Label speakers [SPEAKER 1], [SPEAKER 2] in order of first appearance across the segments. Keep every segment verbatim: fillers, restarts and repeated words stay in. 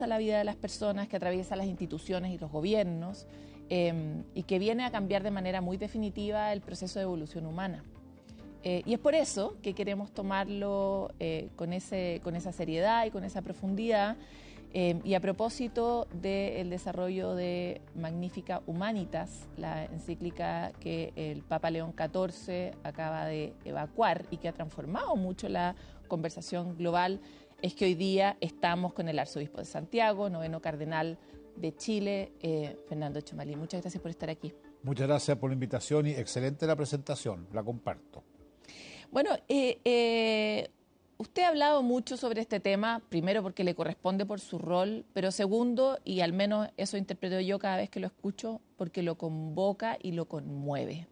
[SPEAKER 1] la vida de las personas, que atraviesa las instituciones y los gobiernos, eh, y que viene a cambiar de manera muy definitiva el proceso de evolución humana. Eh, y es por eso que queremos tomarlo eh, con, ese, con esa seriedad y con esa profundidad. Eh, y a propósito del desarrollo de Magnificat Humanitas, la encíclica que el Papa León catorce acaba de evacuar y que ha transformado mucho la conversación global, es que hoy día estamos con el arzobispo de Santiago, noveno cardenal de Chile, eh, Fernando Chomalí. Muchas gracias por estar aquí.
[SPEAKER 2] Muchas gracias por la invitación y excelente la presentación, la comparto.
[SPEAKER 1] Bueno, eh, eh, usted ha hablado mucho sobre este tema, primero porque le corresponde por su rol, pero segundo, y al menos eso interpreto yo cada vez que lo escucho, porque lo convoca y lo conmueve.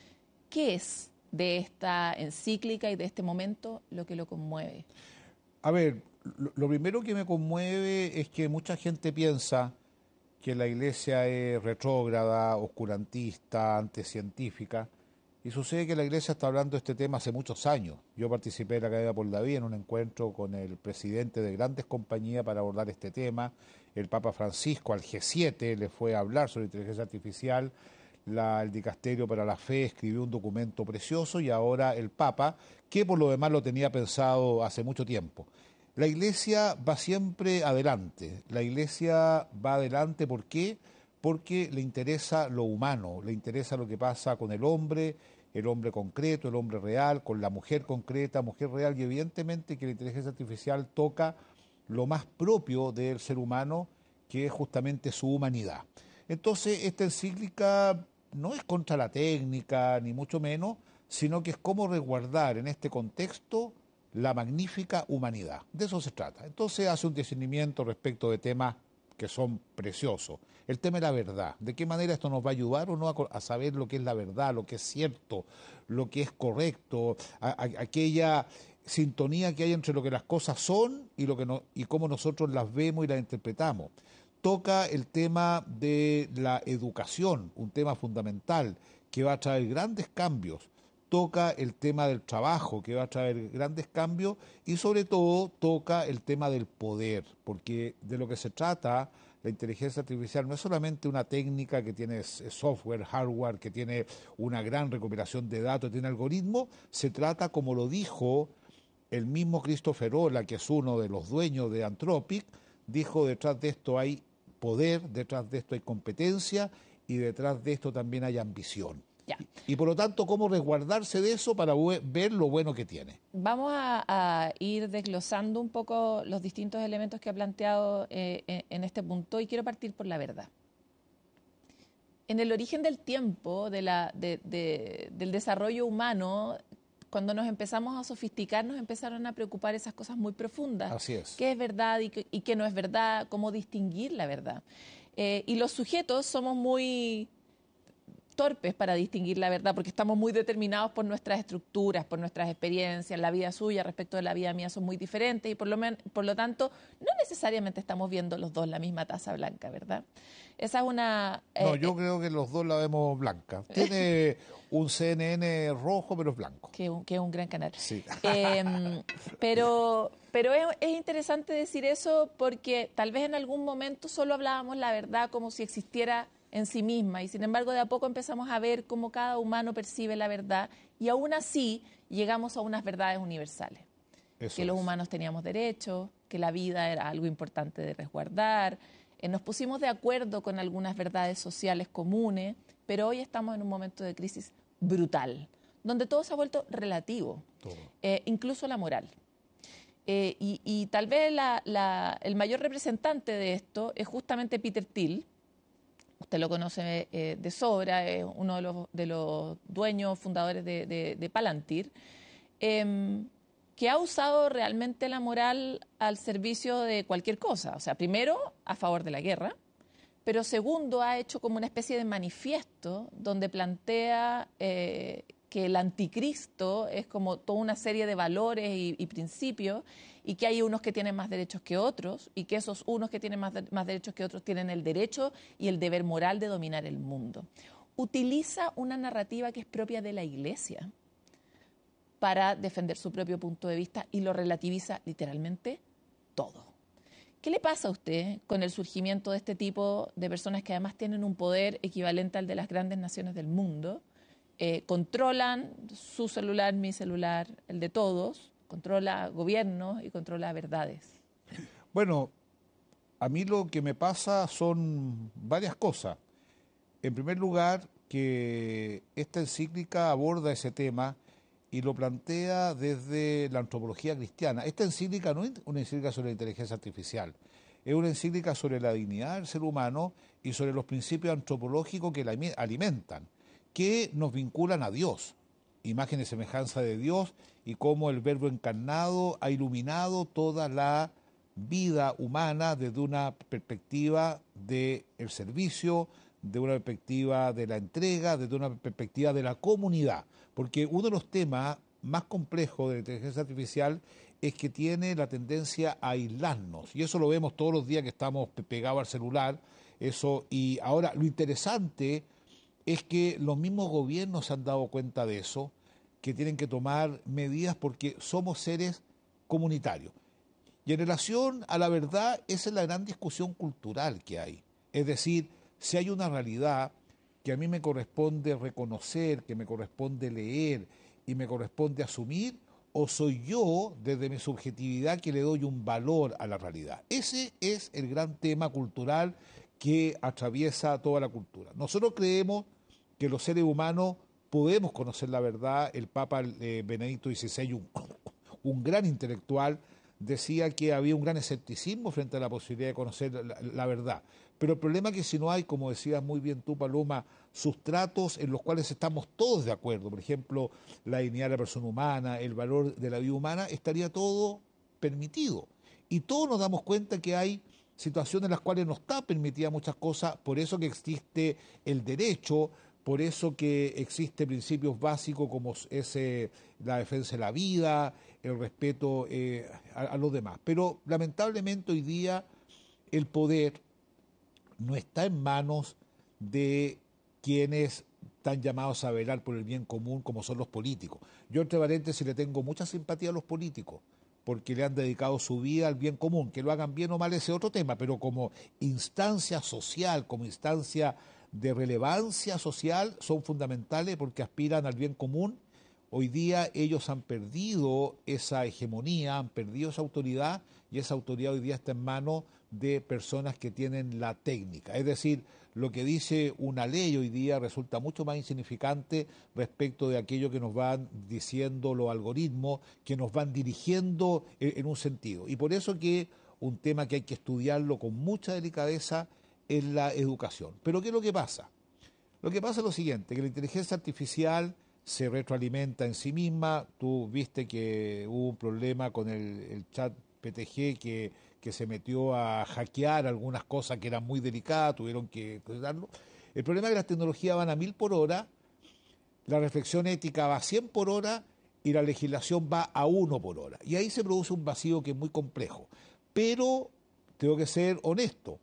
[SPEAKER 1] ¿Qué es de esta encíclica y de este momento lo que lo conmueve?
[SPEAKER 2] A ver, lo, lo primero que me conmueve es que mucha gente piensa que la Iglesia es retrógrada, oscurantista, anticientífica, y sucede que la Iglesia está hablando de este tema hace muchos años. Yo participé en la Academia Paul David en un encuentro con el presidente de grandes compañías para abordar este tema. El Papa Francisco al G siete le fue a hablar sobre inteligencia artificial. La, el Dicasterio para la Fe escribió un documento precioso y ahora el Papa, que por lo demás lo tenía pensado hace mucho tiempo. La Iglesia va siempre adelante. La Iglesia va adelante, ¿por qué? Porque le interesa lo humano, le interesa lo que pasa con el hombre, el hombre concreto, el hombre real, con la mujer concreta, mujer real, y evidentemente que la inteligencia artificial toca lo más propio del ser humano, que es justamente su humanidad. Entonces, esta encíclica no es contra la técnica, ni mucho menos, sino que es cómo resguardar en este contexto la magnífica humanidad. De eso se trata. Entonces hace un discernimiento respecto de temas que son preciosos. El tema de la verdad. ¿De qué manera esto nos va a ayudar o no a, a saber lo que es la verdad, lo que es cierto, lo que es correcto, a, a, aquella sintonía que hay entre lo que las cosas son y, lo que no, y cómo nosotros las vemos y las interpretamos? Toca el tema de la educación, un tema fundamental que va a traer grandes cambios. Toca el tema del trabajo, que va a traer grandes cambios, y sobre todo toca el tema del poder, porque de lo que se trata la inteligencia artificial no es solamente una técnica que tiene software, hardware, que tiene una gran recuperación de datos, tiene algoritmos, se trata, como lo dijo el mismo Christopher Ola, que es uno de los dueños de Anthropic, dijo: detrás de esto hay poder, detrás de esto hay competencia y detrás de esto también hay ambición.
[SPEAKER 1] Ya.
[SPEAKER 2] Y, y por lo tanto, cómo resguardarse de eso para ver lo bueno que tiene.
[SPEAKER 1] Vamos a, a ir desglosando un poco los distintos elementos que ha planteado eh, en, en este punto, y quiero partir por la verdad. En el origen del tiempo, de la, de, de, del desarrollo humano, cuando nos empezamos a sofisticar, nos empezaron a preocupar esas cosas muy profundas.
[SPEAKER 2] Así es.
[SPEAKER 1] ¿Qué es verdad y qué, y qué no es verdad? ¿Cómo distinguir la verdad? Eh, y los sujetos somos muy torpes para distinguir la verdad, porque estamos muy determinados por nuestras estructuras, por nuestras experiencias. La vida suya respecto de la vida mía son muy diferentes y por lo, men por lo tanto no necesariamente estamos viendo los dos la misma taza blanca, ¿verdad? Esa es una...
[SPEAKER 2] Eh, no, yo
[SPEAKER 1] eh,
[SPEAKER 2] creo que los dos la vemos blanca. Tiene un C N N rojo, pero es blanco.
[SPEAKER 1] Que, que es un gran canal.
[SPEAKER 2] Sí.
[SPEAKER 1] Eh, pero pero es, es interesante decir eso porque tal vez en algún momento solo hablábamos la verdad como si existiera en sí misma, y sin embargo de a poco empezamos a ver cómo cada humano percibe la verdad, y aún así llegamos a unas verdades universales.
[SPEAKER 2] Eso
[SPEAKER 1] que
[SPEAKER 2] es.
[SPEAKER 1] Los humanos teníamos derechos, que la vida era algo importante de resguardar. Eh, nos pusimos de acuerdo con algunas verdades sociales comunes, pero hoy estamos en un momento de crisis brutal, donde todo se ha vuelto relativo, eh, incluso la moral. Eh, y, y tal vez la, la, el mayor representante de esto es justamente Peter Thiel. Usted lo conoce eh, de sobra, es uno de los, de los dueños, fundadores de, de, de Palantir, eh, que ha usado realmente la moral al servicio de cualquier cosa. O sea, primero, a favor de la guerra, pero segundo, ha hecho como una especie de manifiesto donde plantea eh, que el anticristo es como toda una serie de valores y, y principios, y que hay unos que tienen más derechos que otros, y que esos unos que tienen más, de, más derechos que otros tienen el derecho y el deber moral de dominar el mundo. Utiliza una narrativa que es propia de la Iglesia para defender su propio punto de vista y lo relativiza literalmente todo. ¿Qué le pasa a usted con el surgimiento de este tipo de personas que además tienen un poder equivalente al de las grandes naciones del mundo? Eh, controlan su celular, mi celular, el de todos, controla gobiernos y controla verdades.
[SPEAKER 2] Bueno, a mí lo que me pasa son varias cosas. En primer lugar, que esta encíclica aborda ese tema y lo plantea desde la antropología cristiana. Esta encíclica no es una encíclica sobre la inteligencia artificial, es una encíclica sobre la dignidad del ser humano y sobre los principios antropológicos que la alimentan, que nos vinculan a Dios, imagen y semejanza de Dios, y cómo el Verbo encarnado ha iluminado toda la vida humana desde una perspectiva del servicio, de una perspectiva de la entrega, desde una perspectiva de la comunidad. Porque uno de los temas más complejos de la inteligencia artificial es que tiene la tendencia a aislarnos. Y eso lo vemos todos los días que estamos pegados al celular. Eso, y ahora, lo interesante es que los mismos gobiernos se han dado cuenta de eso, que tienen que tomar medidas porque somos seres comunitarios. Y en relación a la verdad, esa es la gran discusión cultural que hay. Es decir, si hay una realidad que a mí me corresponde reconocer, que me corresponde leer y me corresponde asumir, o soy yo, desde mi subjetividad, que le doy un valor a la realidad. Ese es el gran tema cultural que atraviesa toda la cultura. Nosotros creemos que los seres humanos podemos conocer la verdad. El Papa eh, Benedicto dieciséis, un, un gran intelectual, decía que había un gran escepticismo frente a la posibilidad de conocer la, la verdad. Pero el problema es que si no hay, como decías muy bien tú, Paloma, sustratos en los cuales estamos todos de acuerdo, por ejemplo, la dignidad de la persona humana, el valor de la vida humana, estaría todo permitido. Y todos nos damos cuenta que hay situaciones en las cuales no está permitida muchas cosas, por eso que existe el derecho, por eso que existen principios básicos como es eh, la defensa de la vida, el respeto eh, a, a los demás. Pero lamentablemente hoy día el poder no está en manos de quienes están llamados a velar por el bien común como son los políticos. Yo, entre paréntesis, le tengo mucha simpatía a los políticos porque le han dedicado su vida al bien común. Que lo hagan bien o mal ese es otro tema, pero como instancia social, como instancia de relevancia social, son fundamentales porque aspiran al bien común. Hoy día ellos han perdido esa hegemonía, han perdido esa autoridad, y esa autoridad hoy día está en manos de personas que tienen la técnica. Es decir, lo que dice una ley hoy día resulta mucho más insignificante respecto de aquello que nos van diciendo los algoritmos, que nos van dirigiendo en un sentido. Y por eso que un tema que hay que estudiarlo con mucha delicadeza es la educación. Pero ¿qué es lo que pasa? Lo que pasa es lo siguiente, que la inteligencia artificial se retroalimenta en sí misma. Tú viste que hubo un problema con el, el chat P T G que, que se metió a hackear algunas cosas que eran muy delicadas, tuvieron que cuidarlo. El problema es que las tecnologías van a mil por hora, la reflexión ética va a cien por hora y la legislación va a uno por hora. Y ahí se produce un vacío que es muy complejo. Pero tengo que ser honesto,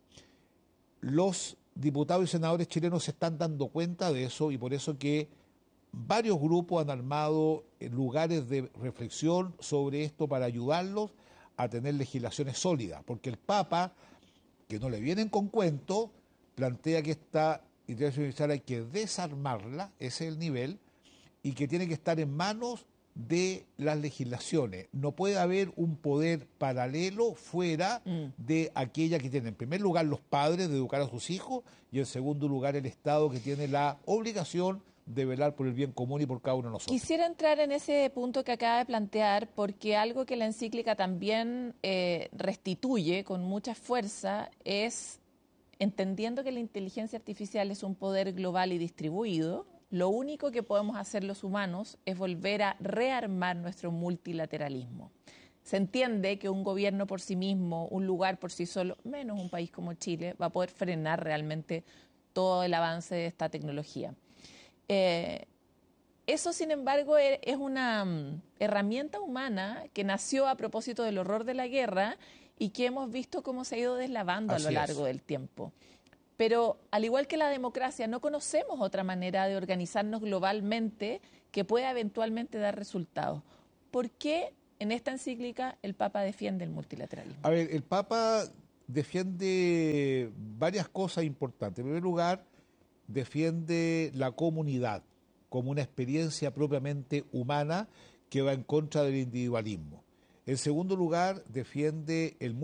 [SPEAKER 2] los diputados y senadores chilenos se están dando cuenta de eso, y por eso que varios grupos han armado lugares de reflexión sobre esto para ayudarlos a tener legislaciones sólidas, porque el Papa, que no le vienen con cuento, plantea que esta inteligencia artificial hay que desarmarla, ese es el nivel, y que tiene que estar en manos de las legislaciones. No puede haber un poder paralelo fuera mm. de aquella que tienen, en primer lugar, los padres de educar a sus hijos, y en segundo lugar, el Estado, que tiene la obligación de velar por el bien común y por cada uno de nosotros.
[SPEAKER 1] Quisiera entrar en ese punto que acaba de plantear, porque algo que la encíclica también eh, restituye con mucha fuerza es, entendiendo que la inteligencia artificial es un poder global y distribuido, lo único que podemos hacer los humanos es volver a rearmar nuestro multilateralismo. Se entiende que un gobierno por sí mismo, un lugar por sí solo, menos un país como Chile, va a poder frenar realmente todo el avance de esta tecnología. Eh, eso, sin embargo, es una um, herramienta humana que nació a propósito del horror de la guerra y que hemos visto cómo se ha ido deslavando Así a lo largo es. del tiempo. Pero, al igual que la democracia, no conocemos otra manera de organizarnos globalmente que pueda eventualmente dar resultados. ¿Por qué en esta encíclica el Papa defiende el multilateralismo?
[SPEAKER 2] A ver, el Papa defiende varias cosas importantes. En primer lugar, defiende la comunidad como una experiencia propiamente humana que va en contra del individualismo. En segundo lugar, defiende el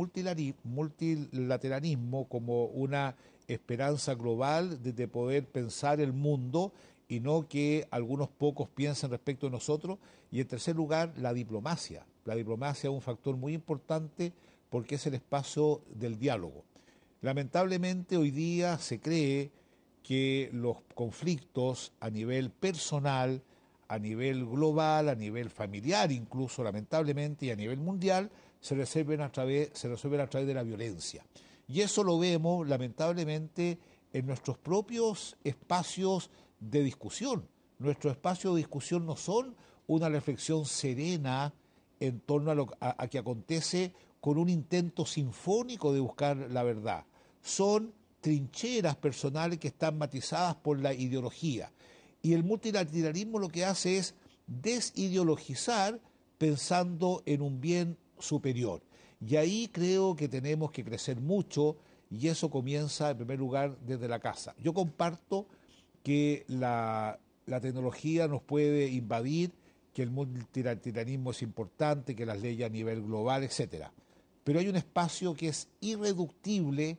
[SPEAKER 2] multilateralismo como una esperanza global de poder pensar el mundo y no que algunos pocos piensen respecto de nosotros. Y en tercer lugar, la diplomacia. La diplomacia es un factor muy importante porque es el espacio del diálogo. Lamentablemente hoy día se cree que los conflictos a nivel personal, a nivel global, a nivel familiar incluso, lamentablemente, y a nivel mundial, se resuelven a través, se resuelven a través de la violencia. Y eso lo vemos, lamentablemente, en nuestros propios espacios de discusión. Nuestros espacios de discusión no son una reflexión serena en torno a lo a, a que acontece con un intento sinfónico de buscar la verdad. Son trincheras personales que están matizadas por la ideología. Y el multilateralismo lo que hace es desideologizar pensando en un bien superior. Y ahí creo que tenemos que crecer mucho y eso comienza en primer lugar desde la casa. Yo comparto que la, la tecnología nos puede invadir, que el multilateralismo es importante, que las leyes a nivel global, etcétera. Pero hay un espacio que es irreductible,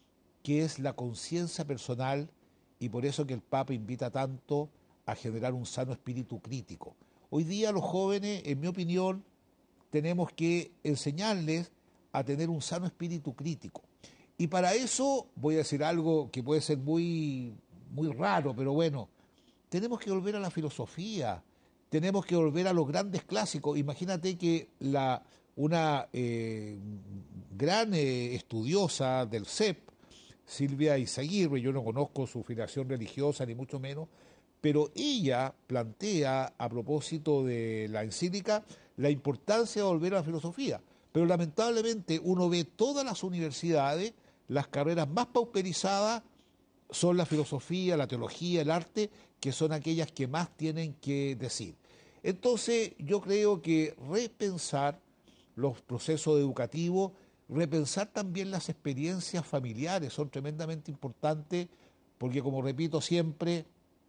[SPEAKER 2] que es la conciencia personal, y por eso que el Papa invita tanto a generar un sano espíritu crítico. Hoy día los jóvenes, en mi opinión, tenemos que enseñarles a tener un sano espíritu crítico. Y para eso voy a decir algo que puede ser muy, muy raro, pero bueno, tenemos que volver a la filosofía, tenemos que volver a los grandes clásicos. Imagínate que la, una eh, gran eh, estudiosa del C E P, Silvia Izaguirre, yo no conozco su filiación religiosa ni mucho menos, pero ella plantea a propósito de la encíclica la importancia de volver a la filosofía. Pero lamentablemente uno ve todas las universidades, las carreras más pauperizadas son la filosofía, la teología, el arte, que son aquellas que más tienen que decir. Entonces yo creo que repensar los procesos educativos, repensar también las experiencias familiares son tremendamente importantes porque, como repito siempre,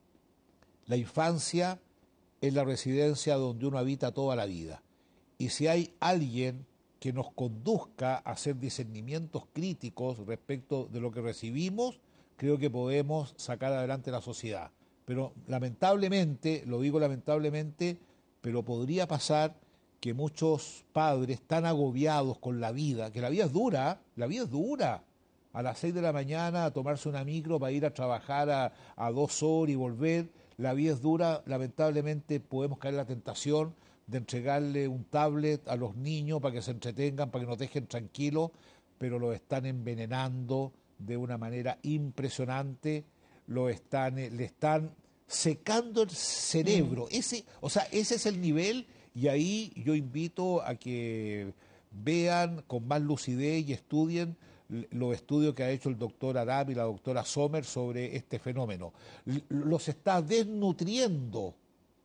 [SPEAKER 2] la infancia es la residencia donde uno habita toda la vida. Y si hay alguien que nos conduzca a hacer discernimientos críticos respecto de lo que recibimos, creo que podemos sacar adelante la sociedad. Pero lamentablemente, lo digo lamentablemente, pero podría pasar que muchos padres están agobiados con la vida, que la vida es dura, la vida es dura. A las seis de la mañana a tomarse una micro para ir a trabajar a, a dos horas y volver, la vida es dura, lamentablemente podemos caer en la tentación de entregarle un tablet a los niños para que se entretengan, para que nos dejen tranquilos, pero los están envenenando de una manera impresionante, lo están, le están secando el cerebro. Mm. Ese, o sea, ese es el nivel, y ahí yo invito a que vean con más lucidez y estudien los estudios que ha hecho el doctor Arap y la doctora Sommer sobre este fenómeno. Los está desnutriendo.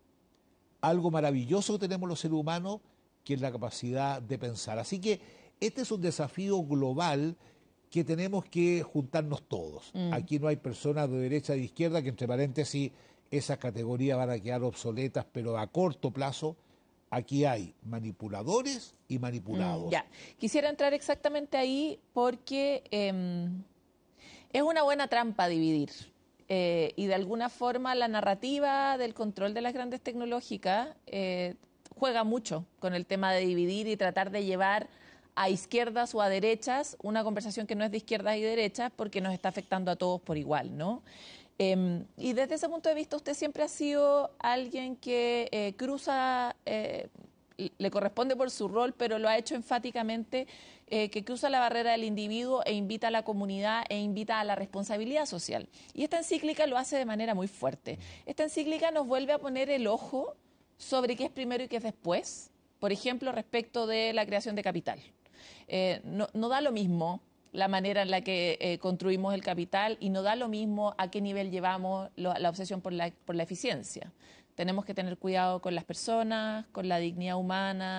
[SPEAKER 2] Algo maravilloso que tenemos los seres humanos, que es la capacidad de pensar. Así que este es un desafío global que tenemos que juntarnos todos. Mm. Aquí no hay personas de derecha y de izquierda, que entre paréntesis esas categorías van a quedar obsoletas, pero a corto plazo. Aquí hay manipuladores y manipulados.
[SPEAKER 1] Mm, ya, quisiera entrar exactamente ahí porque eh, es una buena trampa dividir. Eh, y de alguna forma la narrativa del control de las grandes tecnológicas eh, juega mucho con el tema de dividir y tratar de llevar a izquierdas o a derechas una conversación que no es de izquierdas y derechas porque nos está afectando a todos por igual, ¿no? Eh, y desde ese punto de vista usted siempre ha sido alguien que eh, cruza, eh, le corresponde por su rol, pero lo ha hecho enfáticamente, eh, que cruza la barrera del individuo e invita a la comunidad e invita a la responsabilidad social. Y esta encíclica lo hace de manera muy fuerte. Esta encíclica nos vuelve a poner el ojo sobre qué es primero y qué es después, por ejemplo, respecto de la creación de capital. Eh, no, no da lo mismo la manera en la que eh, construimos el capital y no da lo mismo a qué nivel llevamos lo, la obsesión por la, por la eficiencia. Tenemos que tener cuidado con las personas, con la dignidad humana,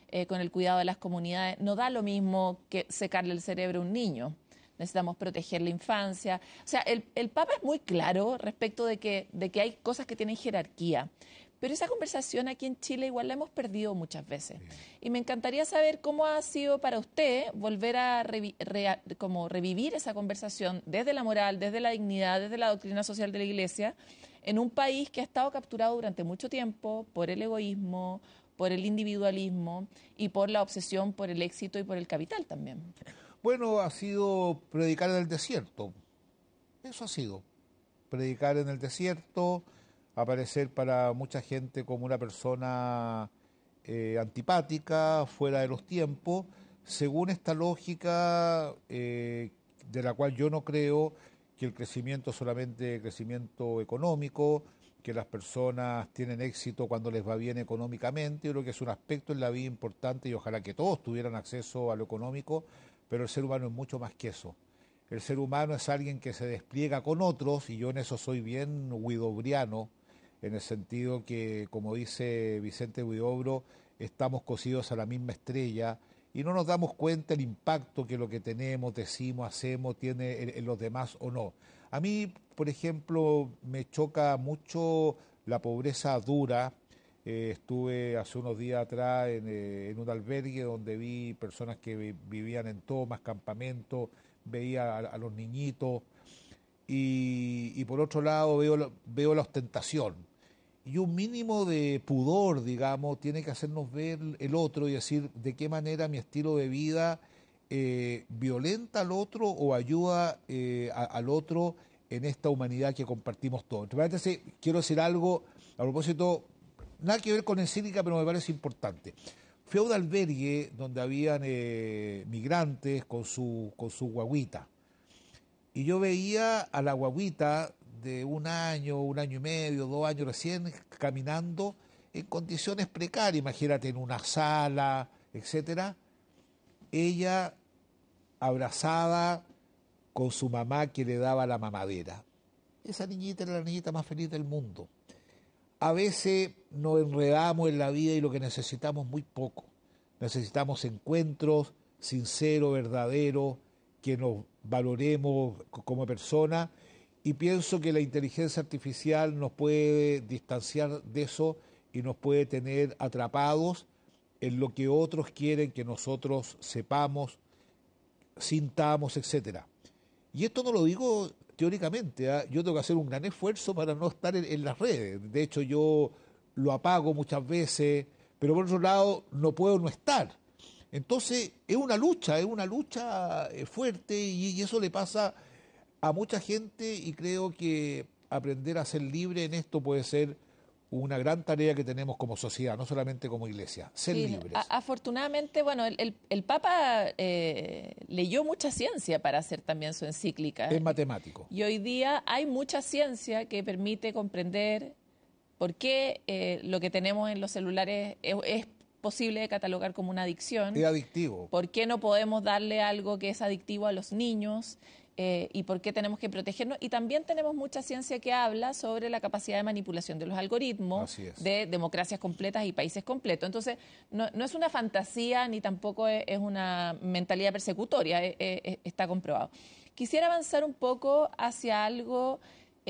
[SPEAKER 1] eh, con el cuidado de las comunidades. No da lo mismo que secarle el cerebro a un niño. Necesitamos proteger la infancia. O sea, el, el Papa es muy claro respecto de que, de que hay cosas que tienen jerarquía. Pero esa conversación aquí en Chile igual la hemos perdido muchas veces. Y me encantaría saber cómo ha sido para usted volver a revi re como revivir esa conversación desde la moral, desde la dignidad, desde la doctrina social de la Iglesia, en un país que ha estado capturado durante mucho tiempo por el egoísmo, por el individualismo y por la obsesión por el éxito y por el capital también.
[SPEAKER 2] Bueno, ha sido predicar en el desierto. Eso ha sido. Predicar en el desierto, aparecer para mucha gente como una persona eh, antipática, fuera de los tiempos, según esta lógica eh, de la cual yo no creo que el crecimiento es solamente crecimiento económico, que las personas tienen éxito cuando les va bien económicamente. Yo creo que es un aspecto en la vida importante y ojalá que todos tuvieran acceso a lo económico, pero el ser humano es mucho más que eso. El ser humano es alguien que se despliega con otros, y yo en eso soy bien huidobriano, en el sentido que, como dice Vicente Huidobro, estamos cosidos a la misma estrella y no nos damos cuenta el impacto que lo que tenemos, decimos, hacemos, tiene en, en los demás o no. A mí, por ejemplo, me choca mucho la pobreza dura. Eh, estuve hace unos días atrás en, eh, en un albergue donde vi personas que vi, vivían en tomas, campamentos, veía a, a los niñitos y, y por otro lado veo, veo la ostentación. Y un mínimo de pudor, digamos, tiene que hacernos ver el otro y decir de qué manera mi estilo de vida eh, violenta al otro o ayuda eh, a, al otro en esta humanidad que compartimos todos. Entonces, quiero decir algo a propósito, nada que ver con encíclica, pero me parece importante. Fui a un albergue donde habían eh, migrantes con su, con su guaguita. Y yo veía a la guaguita de un año, un año y medio, dos años recién, caminando en condiciones precarias, imagínate, en una sala, etcétera. Ella abrazada con su mamá que le daba la mamadera. Esa niñita era la niñita más feliz del mundo. A veces nos enredamos en la vida y lo que necesitamos es muy poco. Necesitamos encuentros sinceros, verdaderos, que nos valoremos como personas, y pienso que la inteligencia artificial nos puede distanciar de eso y nos puede tener atrapados en lo que otros quieren que nosotros sepamos, sintamos, etcétera. Y esto no lo digo teóricamente, ¿eh? Yo tengo que hacer un gran esfuerzo para no estar en, en las redes. De hecho, yo lo apago muchas veces, pero por otro lado no puedo no estar. Entonces es una lucha, es una lucha fuerte y, y eso le pasa a mucha gente, y creo que aprender a ser libre en esto puede ser una gran tarea que tenemos como sociedad, no solamente como iglesia, ser
[SPEAKER 1] Sí,
[SPEAKER 2] libres.
[SPEAKER 1] a, afortunadamente, bueno, el, el, el Papa eh, leyó mucha ciencia para hacer también su encíclica.
[SPEAKER 2] Es matemático.
[SPEAKER 1] Y hoy día hay mucha ciencia que permite comprender por qué eh, lo que tenemos en los celulares es, es posible de catalogar como una adicción.
[SPEAKER 2] Es adictivo.
[SPEAKER 1] ¿Por qué no podemos darle algo que es adictivo a los niños? Eh, y por qué tenemos que protegernos. Y también tenemos mucha ciencia que habla sobre la capacidad de manipulación de los algoritmos, de democracias completas y países completos. Entonces, no, no es una fantasía ni tampoco es, es una mentalidad persecutoria, es, es, está comprobado. Quisiera avanzar un poco hacia algo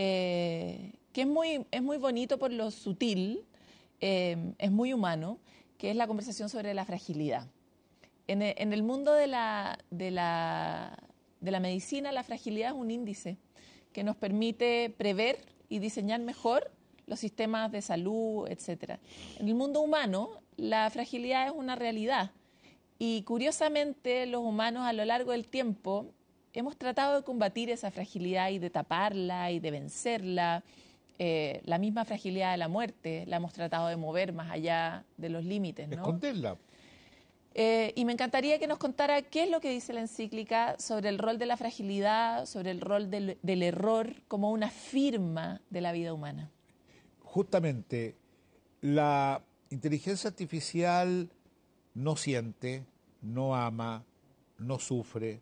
[SPEAKER 1] eh, que es muy, es muy bonito por lo sutil, eh, es muy humano, que es la conversación sobre la fragilidad. En el, en el mundo de la... De la de la medicina, la fragilidad es un índice que nos permite prever y diseñar mejor los sistemas de salud, etcétera. En el mundo humano, la fragilidad es una realidad y curiosamente los humanos a lo largo del tiempo hemos tratado de combatir esa fragilidad y de taparla y de vencerla. Eh, la misma fragilidad de la muerte la hemos tratado de mover más allá de los límites, ¿no?
[SPEAKER 2] Esconderla.
[SPEAKER 1] Eh, y me encantaría que nos contara qué es lo que dice la encíclica sobre el rol de la fragilidad, sobre el rol del, del error como una firma de la vida humana.
[SPEAKER 2] Justamente, la inteligencia artificial no siente, no ama, no sufre,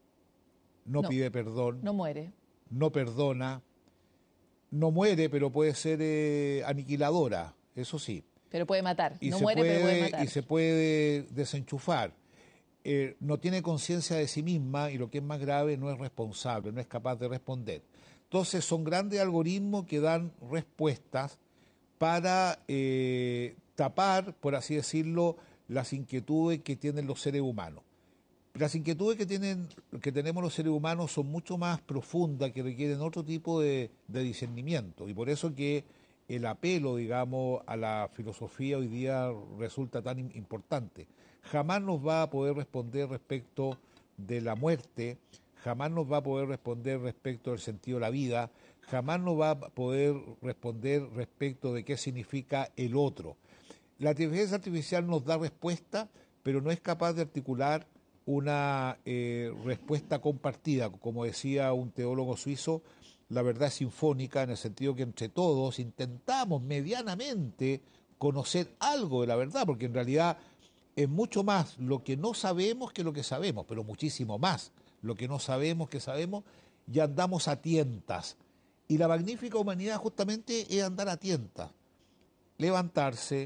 [SPEAKER 2] no, no pide perdón.
[SPEAKER 1] No muere.
[SPEAKER 2] No perdona, no muere, pero puede ser eh, aniquiladora, eso sí.
[SPEAKER 1] Pero puede matar,
[SPEAKER 2] y
[SPEAKER 1] no
[SPEAKER 2] se
[SPEAKER 1] muere,
[SPEAKER 2] puede,
[SPEAKER 1] pero puede matar.
[SPEAKER 2] Y se puede desenchufar. Eh, no tiene conciencia de sí misma y lo que es más grave, no es responsable, no es capaz de responder. Entonces son grandes algoritmos que dan respuestas para eh, tapar, por así decirlo, las inquietudes que tienen los seres humanos. Las inquietudes que, tienen, que tenemos los seres humanos son mucho más profundas, que requieren otro tipo de, de discernimiento. Y por eso que el apelo, digamos, a la filosofía hoy día resulta tan importante. Jamás nos va a poder responder respecto de la muerte, jamás nos va a poder responder respecto del sentido de la vida, jamás nos va a poder responder respecto de qué significa el otro. La inteligencia artificial nos da respuesta, pero no es capaz de articular una eh, respuesta compartida. Como decía un teólogo suizo, la verdad es sinfónica, en el sentido que entre todos intentamos medianamente conocer algo de la verdad, porque en realidad es mucho más lo que no sabemos que lo que sabemos, pero muchísimo más lo que no sabemos que sabemos, y andamos a tientas. Y la magnífica humanidad justamente es andar a tientas, levantarse,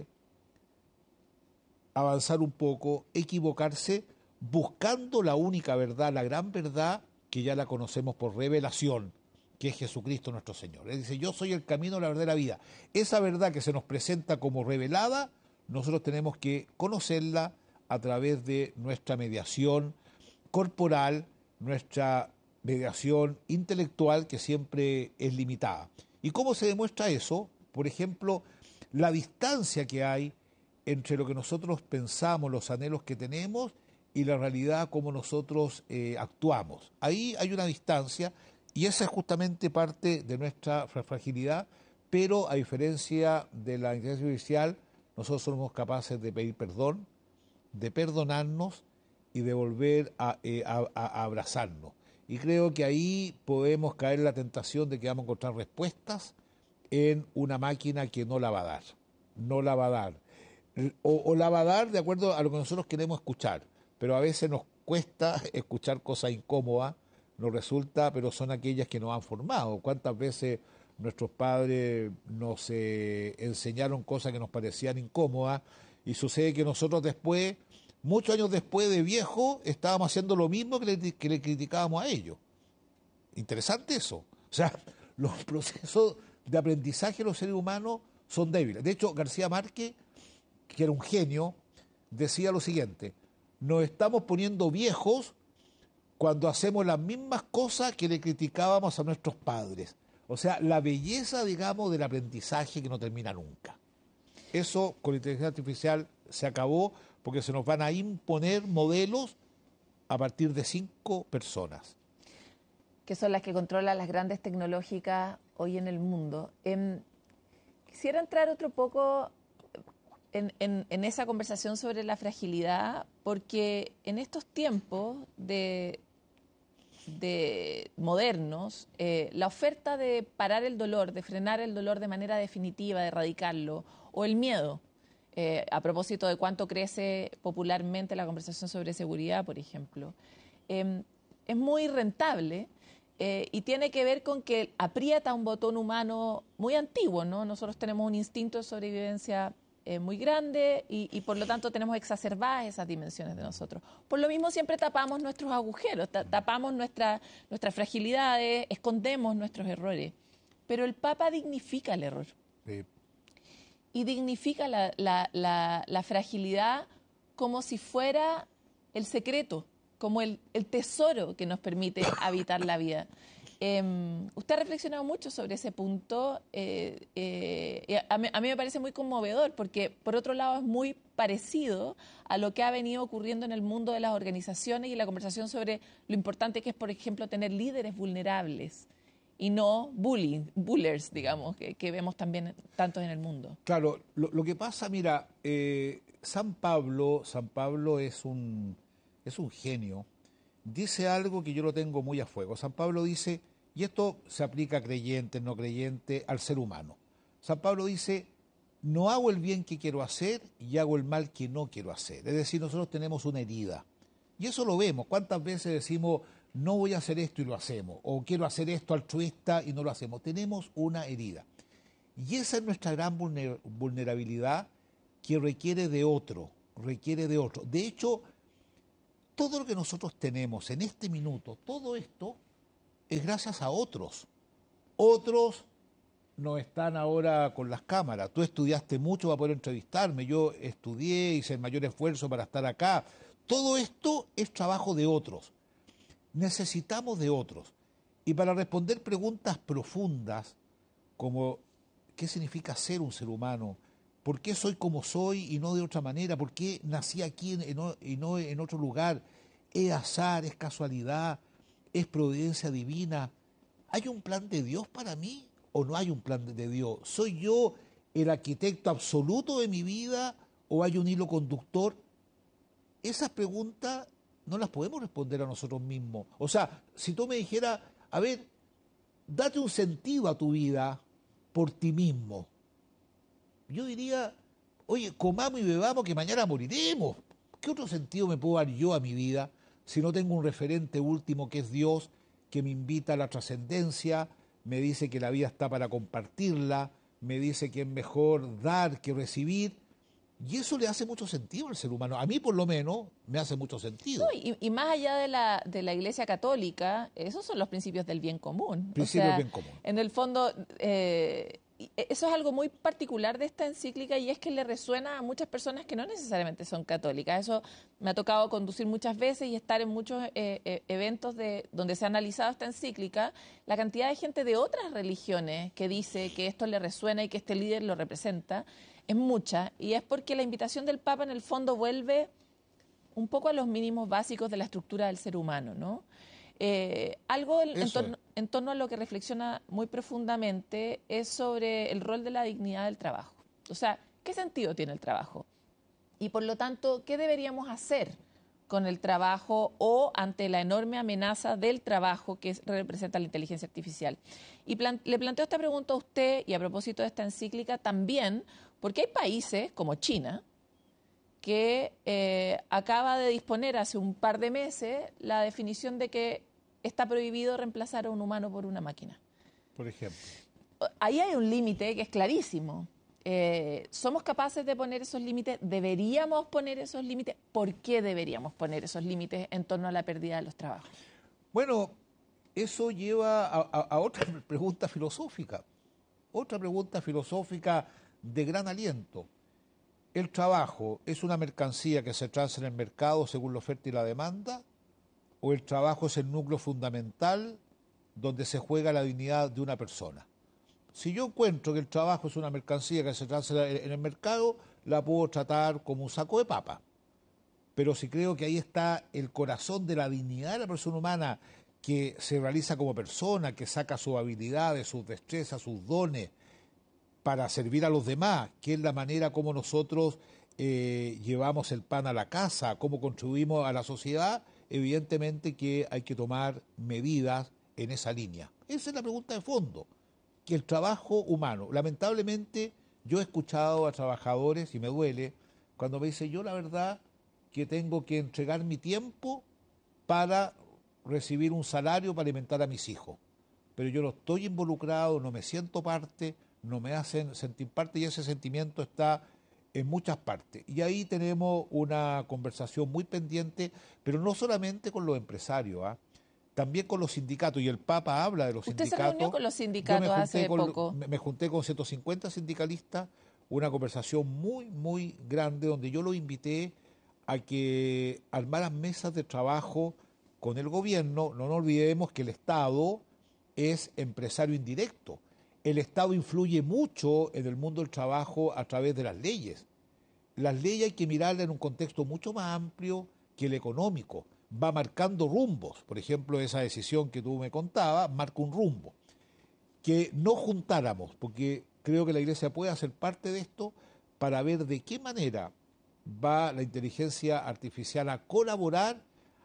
[SPEAKER 2] avanzar un poco, equivocarse, buscando la única verdad, la gran verdad que ya la conocemos por revelación, que es Jesucristo nuestro Señor. Él dice, yo soy el camino, la verdad y la vida. Esa verdad que se nos presenta como revelada, nosotros tenemos que conocerla a través de nuestra mediación corporal, nuestra mediación intelectual, que siempre es limitada. ¿Y cómo se demuestra eso? Por ejemplo, la distancia que hay entre lo que nosotros pensamos, los anhelos que tenemos, y la realidad como nosotros eh, actuamos. Ahí hay una distancia, y esa es justamente parte de nuestra fragilidad, pero a diferencia de la inteligencia artificial, nosotros somos capaces de pedir perdón, de perdonarnos y de volver a, eh, a, a abrazarnos. Y creo que ahí podemos caer en la tentación de que vamos a encontrar respuestas en una máquina que no la va a dar, no la va a dar. O, o la va a dar de acuerdo a lo que nosotros queremos escuchar, pero a veces nos cuesta escuchar cosas incómodas, nos resulta, pero son aquellas que nos han formado. ¿Cuántas veces nuestros padres nos eh, enseñaron cosas que nos parecían incómodas, y sucede que nosotros después, muchos años después de viejo, estábamos haciendo lo mismo que le, que le criticábamos a ellos? Interesante eso. O sea, los procesos de aprendizaje de los seres humanos son débiles. De hecho, García Márquez, que era un genio, decía lo siguiente: nos estamos poniendo viejos cuando hacemos las mismas cosas que le criticábamos a nuestros padres. O sea, la belleza, digamos, del aprendizaje que no termina nunca. Eso con la inteligencia artificial se acabó, porque se nos van a imponer modelos a partir de cinco personas.
[SPEAKER 1] Que son las que controlan las grandes tecnológicas hoy en el mundo. Eh, quisiera entrar otro poco en, en, en esa conversación sobre la fragilidad, porque en estos tiempos de, de modernos, eh, la oferta de parar el dolor, de frenar el dolor de manera definitiva, de erradicarlo, o el miedo, eh, a propósito de cuánto crece popularmente la conversación sobre seguridad, por ejemplo, eh, es muy rentable. Eh, y tiene que ver con que aprieta un botón humano muy antiguo, ¿no? Nosotros tenemos un instinto de sobrevivencia eh, muy grande y, y por lo tanto tenemos exacerbadas esas dimensiones de nosotros. Por lo mismo siempre tapamos nuestros agujeros, ta tapamos nuestra, nuestras fragilidades, escondemos nuestros errores. Pero el Papa dignifica el error. Sí. Y dignifica la, la, la, la fragilidad como si fuera el secreto, como el, el tesoro que nos permite habitar la vida. Eh, usted ha reflexionado mucho sobre ese punto. Eh, eh, a, mí, a mí me parece muy conmovedor porque, por otro lado, es muy parecido a lo que ha venido ocurriendo en el mundo de las organizaciones y la conversación sobre lo importante que es, por ejemplo, tener líderes vulnerables y no bullying, bullers, digamos, que, que vemos también tantos en el mundo.
[SPEAKER 2] Claro, lo, lo que pasa, mira, eh, San Pablo, San Pablo es un... es un genio, dice algo que yo lo tengo muy a fuego. San Pablo dice, y esto se aplica a creyentes, no creyentes, al ser humano. San Pablo dice, no hago el bien que quiero hacer y hago el mal que no quiero hacer. Es decir, nosotros tenemos una herida. Y eso lo vemos. ¿Cuántas veces decimos, no voy a hacer esto y lo hacemos? O quiero hacer esto altruista y no lo hacemos. Tenemos una herida. Y esa es nuestra gran vulnerabilidad, que requiere de otro, requiere de otro. De hecho, todo lo que nosotros tenemos en este minuto, todo esto es gracias a otros. Otros no están ahora con las cámaras. Tú estudiaste mucho para poder entrevistarme, yo estudié, hice el mayor esfuerzo para estar acá. Todo esto es trabajo de otros. Necesitamos de otros. Y para responder preguntas profundas, como ¿qué significa ser un ser humano? ¿Por qué soy como soy y no de otra manera? ¿Por qué nací aquí en, en, y no en otro lugar? ¿Es azar, es casualidad, es providencia divina? ¿Hay un plan de Dios para mí o no hay un plan de Dios? ¿Soy yo el arquitecto absoluto de mi vida o hay un hilo conductor? Esas preguntas no las podemos responder a nosotros mismos. O sea, si tú me dijeras, a ver, date un sentido a tu vida por ti mismo. Yo diría, oye, comamos y bebamos que mañana moriremos. ¿Qué otro sentido me puedo dar yo a mi vida si no tengo un referente último que es Dios, que me invita a la trascendencia, me dice que la vida está para compartirla, me dice que es mejor dar que recibir? Y eso le hace mucho sentido al ser humano. A mí, por lo menos, me hace mucho sentido.
[SPEAKER 1] No, y, y más allá de la, de la Iglesia Católica, esos son los principios del bien común.
[SPEAKER 2] Principios
[SPEAKER 1] o sea,
[SPEAKER 2] del bien común.
[SPEAKER 1] En el fondo, eh, eso es algo muy particular de esta encíclica y es que le resuena a muchas personas que no necesariamente son católicas. Eso me ha tocado conducir muchas veces y estar en muchos eh, eh, eventos de, donde se ha analizado esta encíclica, la cantidad de gente de otras religiones que dice que esto le resuena y que este líder lo representa. Es mucha, y es porque la invitación del Papa en el fondo vuelve un poco a los mínimos básicos de la estructura del ser humano, ¿no? Eh, algo en, en, torno, en torno a lo que reflexiona muy profundamente es sobre el rol de la dignidad del trabajo. O sea, ¿qué sentido tiene el trabajo? Y por lo tanto, ¿qué deberíamos hacer con el trabajo o ante la enorme amenaza del trabajo que representa la inteligencia artificial? Y plan, le planteo esta pregunta a usted y a propósito de esta encíclica también, porque hay países como China que eh, acaba de disponer hace un par de meses la definición de que está prohibido reemplazar a un humano por una máquina.
[SPEAKER 2] Por ejemplo.
[SPEAKER 1] Ahí hay un límite que es clarísimo. Eh, ¿Somos capaces de poner esos límites? ¿Deberíamos poner esos límites? ¿Por qué deberíamos poner esos límites en torno a la pérdida de los trabajos?
[SPEAKER 2] Bueno, eso lleva a, a, a otra pregunta filosófica. Otra pregunta filosófica de gran aliento. ¿El trabajo es una mercancía que se transa en el mercado según la oferta y la demanda? ¿O el trabajo es el núcleo fundamental donde se juega la dignidad de una persona? Si yo encuentro que el trabajo es una mercancía que se transa en el mercado, la puedo tratar como un saco de papa. Pero si creo que ahí está el corazón de la dignidad de la persona humana, que se realiza como persona, que saca sus habilidades, sus destrezas, sus dones, para servir a los demás, que es la manera como nosotros eh, llevamos el pan a la casa, cómo contribuimos a la sociedad, evidentemente que hay que tomar medidas en esa línea. Esa es la pregunta de fondo, que el trabajo humano, lamentablemente yo he escuchado a trabajadores, y me duele, cuando me dicen yo la verdad que tengo que entregar mi tiempo para recibir un salario para alimentar a mis hijos, pero yo no estoy involucrado, no me siento parte, no me hacen sentir parte y ese sentimiento está en muchas partes. Y ahí tenemos una conversación muy pendiente, pero no solamente con los empresarios, ¿eh? También con los sindicatos, y el Papa habla de los
[SPEAKER 1] ¿Usted
[SPEAKER 2] sindicatos.
[SPEAKER 1] ¿Usted se reunió con los sindicatos hace
[SPEAKER 2] con,
[SPEAKER 1] poco?
[SPEAKER 2] Me, me junté con ciento cincuenta sindicalistas, una conversación muy, muy grande, donde yo los invité a que armaran mesas de trabajo con el gobierno. No nos olvidemos que el Estado es empresario indirecto. El Estado influye mucho en el mundo del trabajo a través de las leyes. Las leyes hay que mirarlas en un contexto mucho más amplio que el económico. Va marcando rumbos. Por ejemplo, esa decisión que tú me contabas marca un rumbo. Que no juntáramos, porque creo que la Iglesia puede hacer parte de esto para ver de qué manera va la inteligencia artificial a colaborar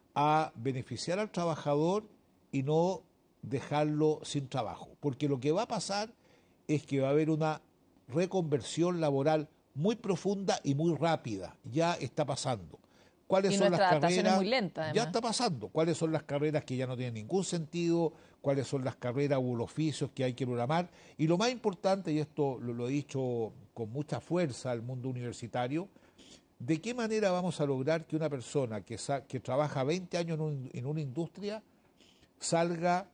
[SPEAKER 2] a beneficiar al trabajador y no dejarlo sin trabajo, porque lo que va a pasar es que va a haber una reconversión laboral muy profunda y muy rápida, ya está pasando. cuáles
[SPEAKER 1] y
[SPEAKER 2] son las
[SPEAKER 1] nuestra adaptación
[SPEAKER 2] carreras.
[SPEAKER 1] es muy lenta, además.
[SPEAKER 2] Ya está pasando. ¿Cuáles son las carreras que ya no tienen ningún sentido? ¿Cuáles son las carreras u los oficios que hay que programar? Y lo más importante, y esto lo, lo he dicho con mucha fuerza al mundo universitario, ¿de qué manera vamos a lograr que una persona que, sa que trabaja veinte años en, un, en una industria salga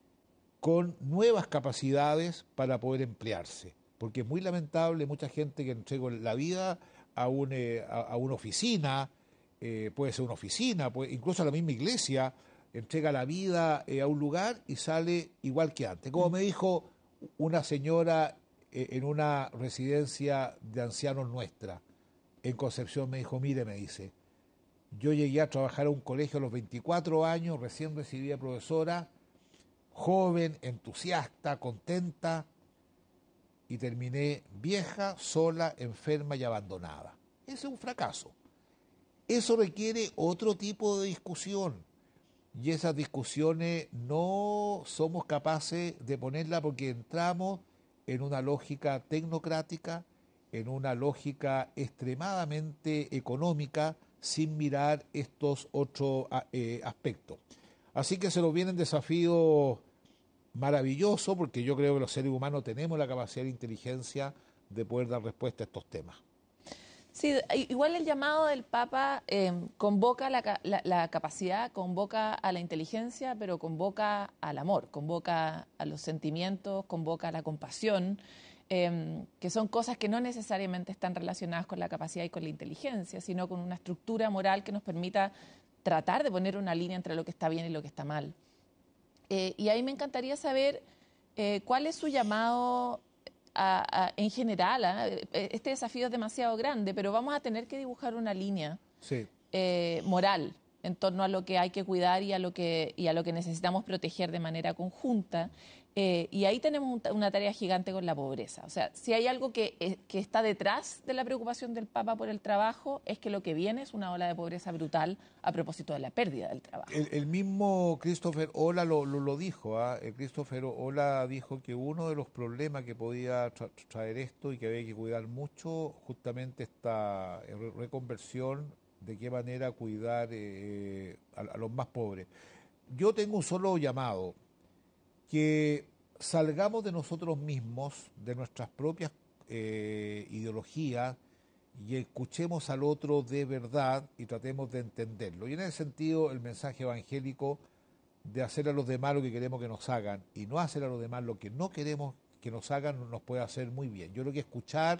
[SPEAKER 2] con nuevas capacidades para poder emplearse? Porque es muy lamentable mucha gente que entrega la vida a, un, eh, a, a una oficina, eh, puede ser una oficina, puede, incluso a la misma iglesia, entrega la vida eh, a un lugar y sale igual que antes. Como me dijo una señora eh, en una residencia de ancianos nuestra, en Concepción, me dijo, mire, me dice, yo llegué a trabajar a un colegio a los veinticuatro años, recién recibida profesora, joven, entusiasta, contenta, y terminé vieja, sola, enferma y abandonada. Ese es un fracaso. Eso requiere otro tipo de discusión. Y esas discusiones no somos capaces de ponerla porque entramos en una lógica tecnocrática, en una lógica extremadamente económica, sin mirar estos otros eh, aspectos. Así que se nos vienen desafíos maravillosos, porque yo creo que los seres humanos tenemos la capacidad de inteligencia de poder dar respuesta a estos temas.
[SPEAKER 1] Sí, igual el llamado del Papa eh, convoca la, la, la capacidad, convoca a la inteligencia, pero convoca al amor, convoca a los sentimientos, convoca a la compasión, eh, que son cosas que no necesariamente están relacionadas con la capacidad y con la inteligencia, sino con una estructura moral que nos permita tratar de poner una línea entre lo que está bien y lo que está mal. Eh, y ahí me encantaría saber eh, cuál es su llamado A, a, en general. ¿eh? Este desafío es demasiado grande, pero vamos a tener que dibujar una línea
[SPEAKER 2] sí.
[SPEAKER 1] eh, moral en torno a lo que hay que cuidar y a lo que, y a lo que necesitamos proteger de manera conjunta. Eh, y ahí tenemos un, una tarea gigante con la pobreza. O sea, si hay algo que, eh, que está detrás de la preocupación del Papa por el trabajo, es que lo que viene es una ola de pobreza brutal a propósito de la pérdida del trabajo.
[SPEAKER 2] El, el mismo Christopher Ola lo, lo, lo dijo. ¿eh? Christopher Ola dijo que uno de los problemas que podía tra traer esto y que había que cuidar mucho, justamente esta reconversión, de qué manera cuidar eh, a, a los más pobres. Yo tengo un solo llamado, que salgamos de nosotros mismos, de nuestras propias eh, ideologías, y escuchemos al otro de verdad y tratemos de entenderlo. Y en ese sentido, el mensaje evangélico de hacer a los demás lo que queremos que nos hagan y no hacer a los demás lo que no queremos que nos hagan nos puede hacer muy bien. Yo creo que escuchar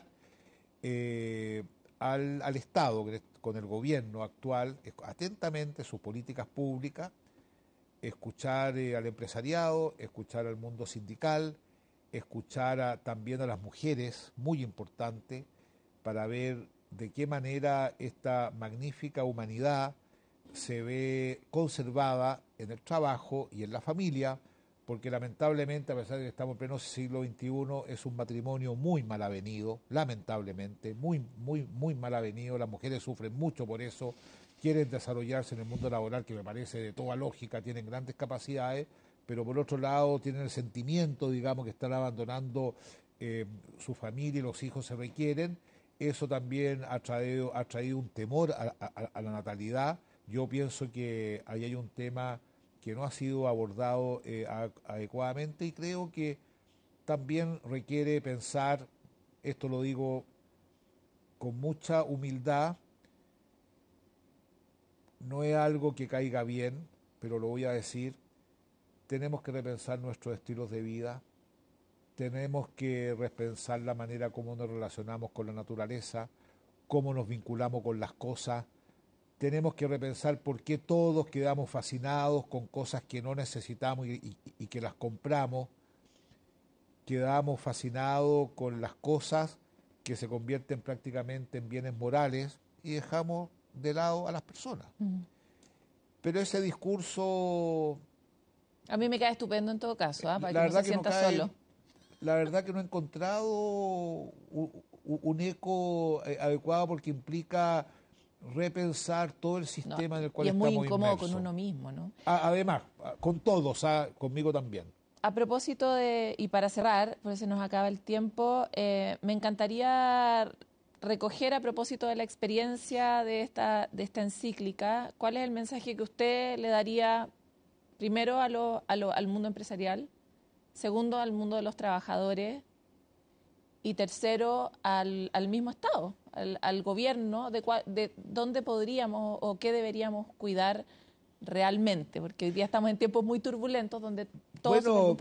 [SPEAKER 2] eh, al, al Estado, con el gobierno actual, atentamente sus políticas públicas, escuchar eh, al empresariado, escuchar al mundo sindical, escuchar a, también a las mujeres, muy importante, para ver de qué manera esta magnífica humanidad se ve conservada en el trabajo y en la familia, porque lamentablemente, a pesar de que estamos en pleno siglo veintiuno, es un matrimonio muy mal avenido, lamentablemente, muy, muy, muy mal avenido. Las mujeres sufren mucho por eso, quieren desarrollarse en el mundo laboral, que me parece de toda lógica, tienen grandes capacidades, pero por otro lado tienen el sentimiento, digamos, que están abandonando eh, su familia y los hijos se requieren. Eso también ha traído, ha traído un temor a, a, a la natalidad. Yo pienso que ahí hay un tema que no ha sido abordado eh, adecuadamente y creo que también requiere pensar, esto lo digo con mucha humildad, no es algo que caiga bien, pero lo voy a decir, tenemos que repensar nuestros estilos de vida, tenemos que repensar la manera como nos relacionamos con la naturaleza, cómo nos vinculamos con las cosas. Tenemos que repensar por qué todos quedamos fascinados con cosas que no necesitamos y, y, y que las compramos. Quedamos fascinados con las cosas que se convierten prácticamente en bienes morales y dejamos de lado a las personas. Mm. Pero ese discurso...
[SPEAKER 1] A mí me cae estupendo en todo caso, ¿eh? Para
[SPEAKER 2] la
[SPEAKER 1] que
[SPEAKER 2] verdad
[SPEAKER 1] no se
[SPEAKER 2] que
[SPEAKER 1] sienta
[SPEAKER 2] no cae,
[SPEAKER 1] solo.
[SPEAKER 2] La verdad que no he encontrado un, un eco adecuado porque implica repensar todo el sistema
[SPEAKER 1] no,
[SPEAKER 2] en el cual
[SPEAKER 1] y es muy
[SPEAKER 2] estamos
[SPEAKER 1] incómodo
[SPEAKER 2] inmersos.
[SPEAKER 1] Con uno mismo, ¿no?
[SPEAKER 2] Además, con todos, ¿ah? Conmigo también.
[SPEAKER 1] A propósito de, y para cerrar, porque se nos acaba el tiempo, eh, me encantaría recoger a propósito de la experiencia de esta, de esta encíclica, ¿cuál es el mensaje que usted le daría primero a lo, a lo, al mundo empresarial, segundo al mundo de los trabajadores y tercero al, al mismo Estado, al, al gobierno, de, cua, de dónde podríamos o qué deberíamos cuidar realmente? Porque hoy día estamos en tiempos muy turbulentos donde todos
[SPEAKER 2] bueno,